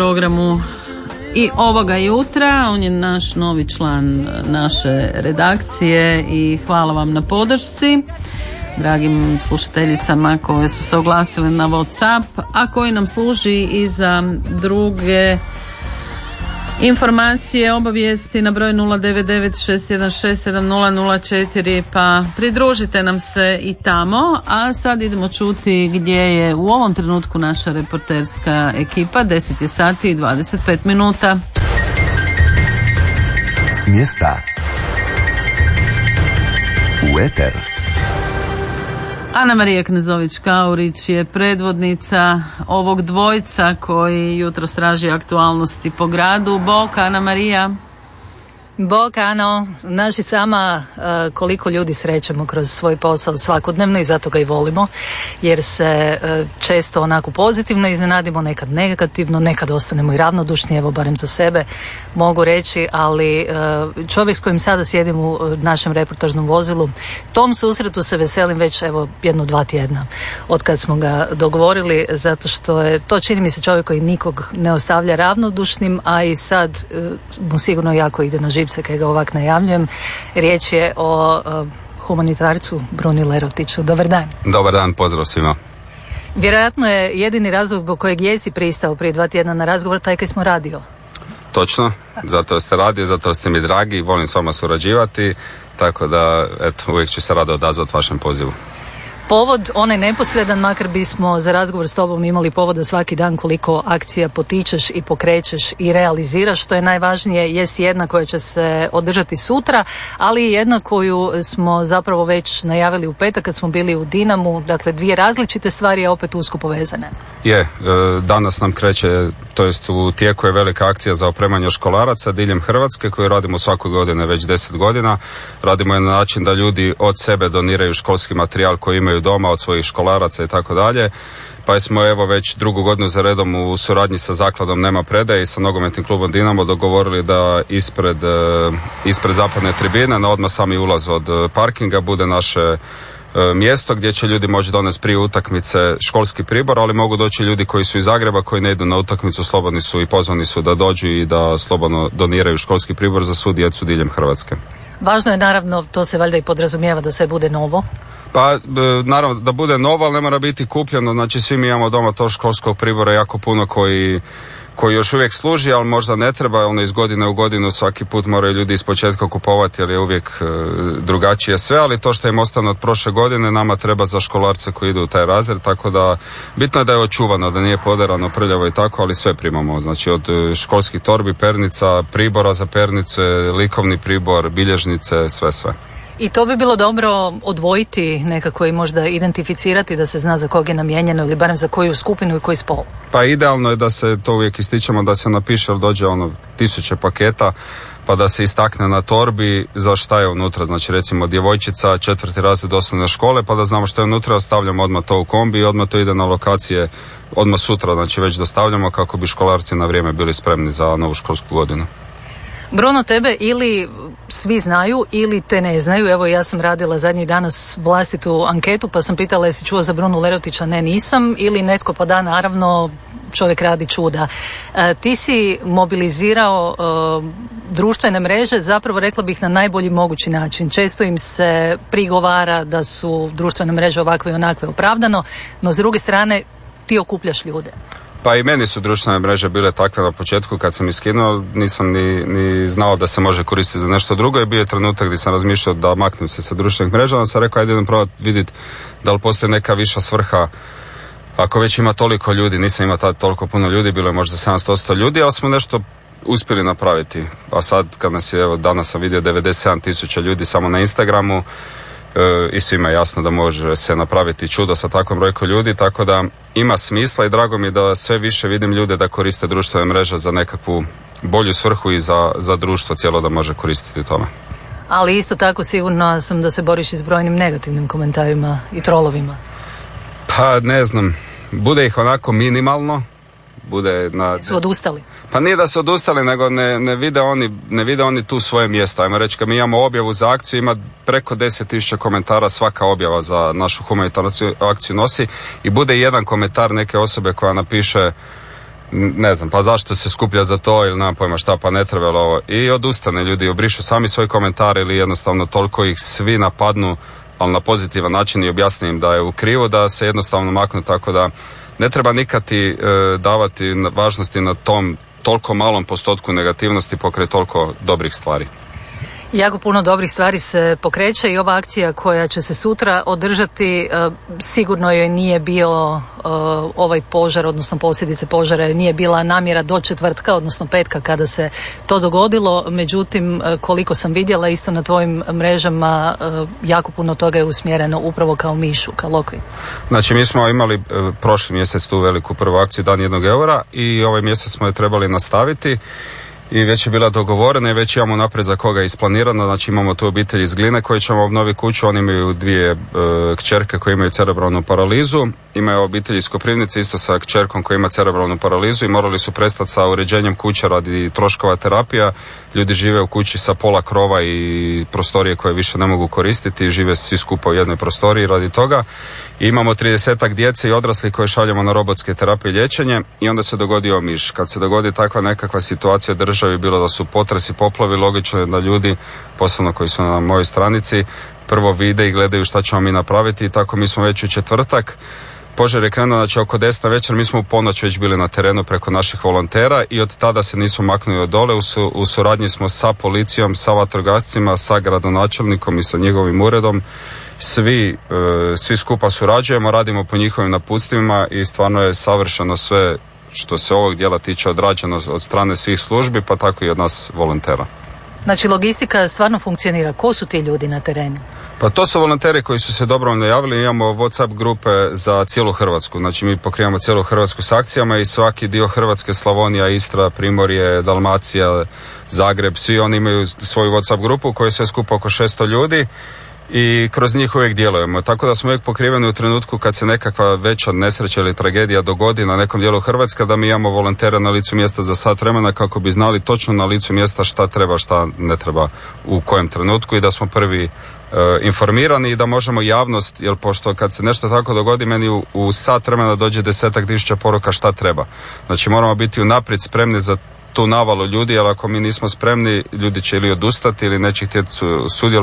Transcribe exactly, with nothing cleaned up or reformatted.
programu i ovoga jutra. On je naš novi član naše redakcije i hvala vam na podršci, dragim slušateljicama koje su se oglasile na WhatsApp, a koji nam služi i za druge informacije, obavijesti na broj nula devet devet šest jedan šest sedam nula nula četiri, pa pridružite nam se i tamo. A sad idemo čuti gdje je u ovom trenutku naša reporterska ekipa. Deset je sati i dvadeset pet minuta. S mjesta u eter. Ana-Marija Knezović-Kaurić je predvodnica ovog dvojca koji jutros traži aktualnosti po gradu. Bok, Ana-Marija. Bok, Ano, naši sama uh, koliko ljudi srećemo kroz svoj posao svakodnevno i zato ga i volimo, jer se uh, često onako pozitivno iznenadimo, nekad negativno, nekad ostanemo i ravnodušni, evo barem za sebe mogu reći, ali uh, čovjek s kojim sada sjedim u našem reportažnom vozilu, tom susretu se veselim već evo jedno dva tjedna od kad smo ga dogovorili, zato što je to, čini mi se, čovjek koji nikog ne ostavlja ravnodušnim, a i sad uh, mu sigurno jako ide na živce kaj ga ovak najavljujem. Riječ je o uh, humanitarcu Bruni Lerotiću. Dobar dan. Dobar dan, pozdrav svima. Vjerojatno je jedini razlog zbog kojeg jesi pristao prije dva tjedna na razgovor taj kaj smo radio. Točno, zato ste radio, zato ste mi dragi, volim s vama surađivati, tako da eto, uvijek ću se rado odazvati vašem pozivu. Povod, onaj neposredan, makar bismo za razgovor s tobom imali povoda svaki dan koliko akcija potičeš i pokrećeš i realiziraš, što je najvažnije, jest jedna koja će se održati sutra, ali i jedna koju smo zapravo već najavili u petak kad smo bili u Dinamu, dakle dvije različite stvari, a opet usko povezane. Je, danas nam kreće, to jest u tijeku je velika akcija za opremanje školaraca diljem Hrvatske koju radimo svake godine već deset godina. Radimo je na način da ljudi od sebe doniraju školski materijal koji imaju doma od svojih školaraca i tako dalje. Pa smo evo već drugu godinu za redom u suradnji sa zakladom Nema predaje i sa nogometnim klubom Dinamo dogovorili da ispred, ispred zapadne tribine na odmah sami ulaz od parkinga bude naše mjesto gdje će ljudi moći donesti prije utakmice školski pribor, ali mogu doći ljudi koji su iz Zagreba, koji ne idu na utakmicu, slobodni su i pozvani su da dođu i da slobodno doniraju školski pribor za svu djecu diljem Hrvatske. Važno je naravno, to se valjda i podrazumijeva, da sve bude novo. Pa naravno da bude novo, ali ne mora biti kupljeno, znači svi mi imamo doma to školskog pribora jako puno koji koji još uvijek služi, ali možda ne treba, ono iz godine u godinu svaki put moraju ljudi iz početka kupovati jer je uvijek e, drugačije sve, ali to što im ostane od prošle godine nama treba za školarce koji idu u taj razred, tako da bitno je da je očuvano, da nije poderano, prljavo i tako, ali sve primamo, znači od školskih torbi, pernica, pribora za pernice, likovni pribor, bilježnice, sve sve. I to bi bilo dobro odvojiti nekako i možda identificirati da se zna za kog je namijenjeno ili barem za koju skupinu i koji spol. Pa idealno je da se, to uvijek ističemo, da se napiše, ali dođe ono tisuće paketa, pa da se istakne na torbi za šta je unutra. Znači recimo djevojčica četvrti razred osnovne škole, pa da znamo što je unutra, stavljamo odmah to u kombi i odmah to ide na lokacije odmah sutra, znači već dostavljamo kako bi školarci na vrijeme bili spremni za novu školsku godinu. Bruno, tebe ili svi znaju ili te ne znaju. Evo, ja sam radila zadnjih danas vlastitu anketu pa sam pitala jesi čuo za Brunu Lerotića, ne nisam, ili netko pa da, naravno, čovjek radi čuda. E, ti si mobilizirao e, društvene mreže, zapravo rekla bih na najbolji mogući način. Često im se prigovara da su društvene mreže ovakve i onakve opravdano, no s druge strane ti okupljaš ljude. Pa i meni su društvene mreže bile takve na početku kad sam ih skinuo, nisam ni, ni znao da se može koristiti za nešto drugo i bio je trenutak gdje sam razmišljao da maknem se sa društvenih mreža, onda sam rekao ajde idem probati vidjeti da li postoji neka viša svrha. Ako već ima toliko ljudi, nisam imao tada toliko puno ljudi, bilo je možda sedamsto osamsto ljudi, ali smo nešto uspjeli napraviti. A sad kad nas je, evo danas sam vidio devedeset sedam tisuća ljudi samo na Instagramu, E, i svima je jasno da može se napraviti čudo sa takvom brojkom ljudi, tako da ima smisla i drago mi je da sve više vidim ljude da koriste društvene mreže za nekakvu bolju svrhu i za, za društvo cijelo da može koristiti tome. Ali isto tako sigurno sam da se boriš i s brojnim negativnim komentarima i trolovima. Pa ne znam, bude ih onako minimalno, bude na... Su odustali? Pa nije da su odustali, nego ne, ne, vide oni, ne vide oni tu svoje mjesto. Ajmo reći, kad mi imamo objavu za akciju, ima preko deset tisuća komentara svaka objava za našu humanitarnu akciju nosi i bude jedan komentar neke osobe koja napiše ne znam, pa zašto se skuplja za to ili nemam pojma šta, pa ne treba ovo. I odustane ljudi, obrišu sami svoj komentar ili jednostavno toliko ih svi napadnu, ali na pozitivan način i objasni im da je u krivu, da se jednostavno maknu, tako da ne treba nikad e, davati važnosti na tom toliko malom postotku negativnosti pokraj toliko dobrih stvari. Jako puno dobrih stvari se pokreće i ova akcija koja će se sutra održati, sigurno joj nije bio ovaj požar, odnosno posljedice požara joj nije bila namjera do četvrtka, odnosno petka kada se to dogodilo. Međutim, koliko sam vidjela isto na tvojim mrežama, jako puno toga je usmjereno upravo kao mišu, kao lokvi. Znači, mi smo imali prošli mjesec tu veliku prvu akciju Dan jednog eura i ovaj mjesec smo je trebali nastaviti. I već je bila dogovorena i već imamo naprijed za koga isplanirano. Znači imamo tu obitelj iz Gline koji ćemo obnoviti kuću. Oni imaju dvije e, kćerke koje imaju cerebralnu paralizu. Imaju obitelj iz Koprivnice isto sa kćerkom koja ima cerebralnu paralizu i morali su prestati sa uređenjem kuće radi troškova terapija. Ljudi žive u kući sa pola krova i prostorije koje više ne mogu koristiti. Žive svi skupa u jednoj prostoriji radi toga. I imamo tridesetak djece i odraslih koje šaljemo na robotske terapije i liječenje i onda se dogodio miš. Kad se dogodi takva nekakva situacija u državi, bilo da su potresi, poplavi, logično je da ljudi, posebno koji su na mojoj stranici, prvo vide i gledaju šta ćemo mi napraviti i tako mi smo već u četvrtak. Požar je krenuo, znači oko deset na večer, mi smo u ponoć već bili na terenu preko naših volontera i od tada se nisu maknuli od dole. U, su, u suradnji smo sa policijom, sa vatrogascima, sa gradonačelnikom i sa njegovim uredom. Svi, e, svi skupa surađujemo, radimo po njihovim naputstvima i stvarno je savršeno sve što se ovog dijela tiče odrađeno od strane svih službi, pa tako i od nas volontera. Znači logistika stvarno funkcionira. Ko su ti ljudi na terenu? Pa to su volonteri koji su se dobrovoljno javili. Imamo WhatsApp grupe za cijelu Hrvatsku. Znači mi pokrivamo cijelu Hrvatsku s akcijama i svaki dio Hrvatske, Slavonija, Istra, Primorje, Dalmacija, Zagreb, svi oni imaju svoju WhatsApp grupu koja je sve skupa oko šesto ljudi. I kroz njih uvijek djelujemo. Tako da smo uvijek pokriveni u trenutku kad se nekakva veća nesreća ili tragedija dogodi na nekom dijelu Hrvatske, da mi imamo volontere na licu mjesta za sat vremena kako bi znali točno na licu mjesta šta treba, šta ne treba u kojem trenutku i da smo prvi e, informirani i da možemo javnost, jer pošto kad se nešto tako dogodi, meni u, u sat vremena dođe desetak tisuća poruka šta treba. Znači moramo biti unaprijed spremni za tu navalu ljudi, jer ako mi nismo spremni, ljudi će ili odustati ili neće htjeti sudjelovati